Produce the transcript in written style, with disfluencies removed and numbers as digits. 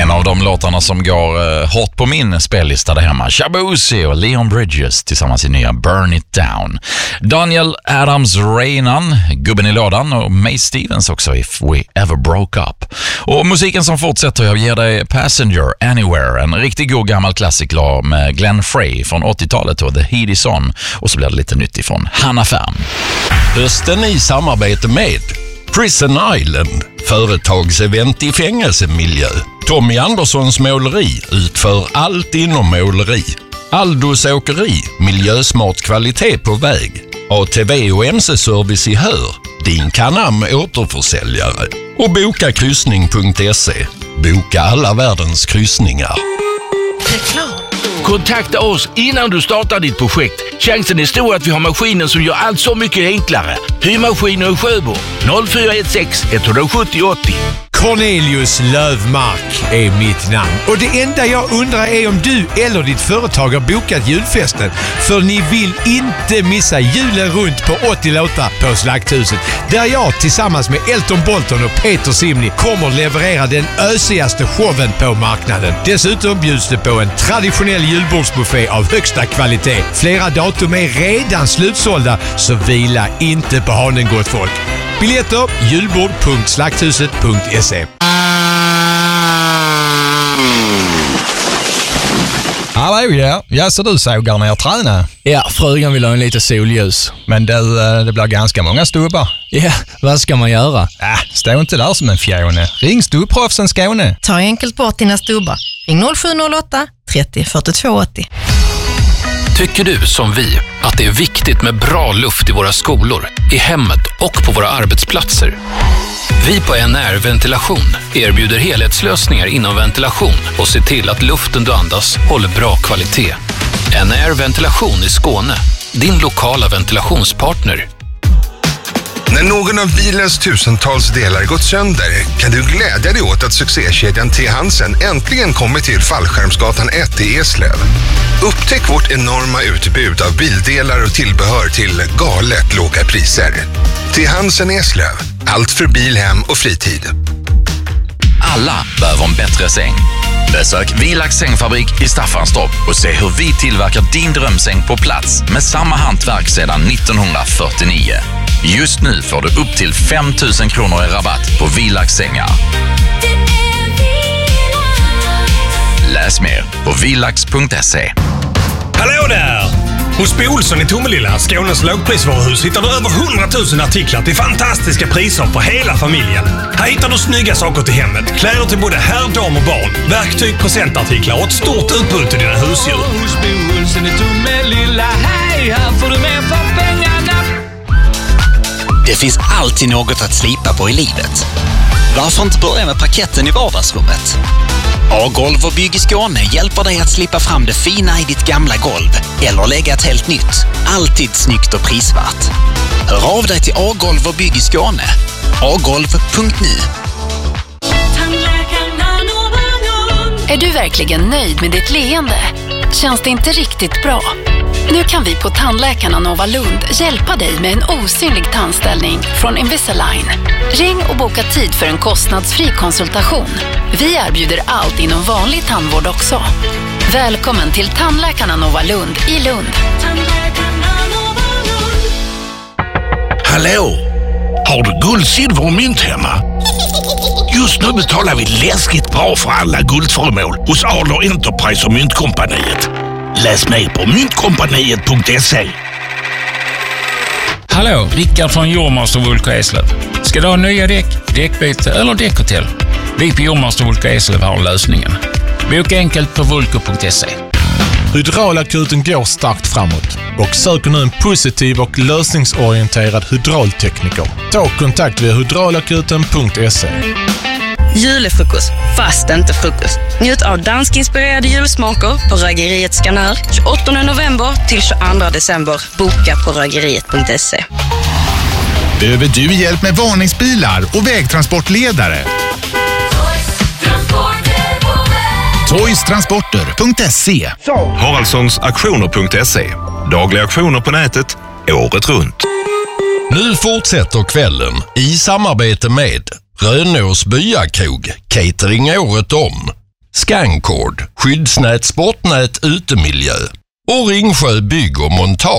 En av de låtarna som går hårt på min spellista där hemma. Shabuzi och Leon Bridges tillsammans i nya Burn It Down. Daniel Adams Rainan, Gubben i lådan, och May Stevens också, If We Ever Broke Up. Och musiken som fortsätter, jag ger dig Passenger Anywhere, en riktigt god gammal klassiker med Glenn Frey från 80-talet och The Heat Is On. Och så blir det lite nytt ifrån Hanna Färm. Hösten i samarbete med Prison Island, företagsevent i fängelsemiljö. Tommy Anderssons måleri utför allt inom måleri. Aldos åkeri, miljösmart kvalitet på väg. ATV och MC-service i Hör, din Canam återförsäljare. Och bokakryssning.se, boka alla världens kryssningar. Kontakta oss innan du startar ditt projekt. Chansen är stor att vi har maskinen som gör allt så mycket enklare. Hyrmaskiner i Sjöbo 0416 170 80. Cornelius Lövmark är mitt namn. Och det enda jag undrar är om du eller ditt företag har bokat julfesten. För ni vill inte missa julen runt på 80 låtar på Slakthuset. Där jag tillsammans med Elton Bolton och Peter Simni kommer leverera den ösigaste showen på marknaden. Dessutom bjuds det på en traditionell julbordsbuffé av högsta kvalitet. Flera datum är redan slutsålda, så vila inte på hanen, gott folk. Biljetter julbord.slakthuset.se. Hallå, ja, så du sågar när jag tränar? Ja, frugan vill ha en lite solljus. Men det blir ganska många stubbar. Ja, vad ska man göra? Stå inte där som en fjone. Ring Stubbproffsen Skåne. Ta enkelt bort dina stubbar. Ring 0708 30 42 80. Tycker du som vi att det är viktigt med bra luft i våra skolor, i hemmet och på våra arbetsplatser? Vi på NR Ventilation erbjuder helhetslösningar inom ventilation och ser till att luften du andas håller bra kvalitet. NR Ventilation i Skåne, din lokala ventilationspartner. När någon av bilens tusentals delar gått sönder kan du glädja dig åt att succékedjan T. Hansen äntligen kommer till Fallskärmsgatan 1 i Eslöv. Upptäck vårt enorma utbud av bildelar och tillbehör till galet låga priser. T. Hansen Eslöv. Allt för bil, hem och fritid. Alla behöver en bättre säng. Besök Vilax sängfabrik i Staffanstorp och se hur vi tillverkar din drömsäng på plats med samma hantverk sedan 1949. Just nu får du upp till 5 000 kronor i rabatt på Vilax sängar. Läs mer på vilax.se. Hallå där! Hos Bo Olsson i Tomelilla, Skånes lågprisvaruhus, hittar du över 100 000 artiklar till fantastiska priser för hela familjen. Här hittar du snygga saker till hemmet, kläder till både herr, dam och barn, verktyg, presentartiklar och ett stort utbud till dina husdjur. Hos Bo Olsson i Tomelilla, hej, här får du mer för pengarna. Det finns alltid något att slipa på i livet. Varför inte börja med parketten i vardagsrummet? A-golv och bygg i Skåne hjälper dig att slippa fram det fina i ditt gamla golv eller lägga ett helt nytt. Alltid snyggt och prisvärt. Hör av dig till A-golv och bygg i Skåne. agolv.nu. Är du verkligen nöjd med ditt leende? Känns det inte riktigt bra? Nu kan vi på Tandläkarna Nova Lund hjälpa dig med en osynlig tandställning från Invisalign. Ring och boka tid för en kostnadsfri konsultation. Vi erbjuder allt inom vanlig tandvård också. Välkommen till Tandläkarna Nova Lund i Lund. Hallå! Har du guld, silver och mynt hemma? Just nu betalar vi läskigt bra för alla guldföremål hos Adler Enterprise och Myntkompaniet. Läs mer på myntkompaniet.se. Hallå, Rickard från Jormaster Vulka Eslöv. Ska du ha nya däck, däckbyte eller däckhotell? Vi på Jormaster Vulka Eslöv har lösningen. Boka enkelt på vulko.se. Hydraulakuten går starkt framåt och söker nu en positiv och lösningsorienterad hydraultekniker. Ta kontakt via hydraulakuten.se. Julefrukost, fast inte frukost. Njut av danskinspirerade julsmaker på Rögeriet Skanör 28 november till 22 december. Boka på rögeriet.se. Behöver du hjälp med varningsbilar och vägtransportledare? Toystransporter.se. Haraldssonsauktioner.se. Dagliga auktioner på nätet, året runt. Nu fortsätter kvällen i samarbete med Rönås byakrog, catering året om. Scancord, skyddsnät, sportnät, utemiljö. Och Ringsjö bygg och montage.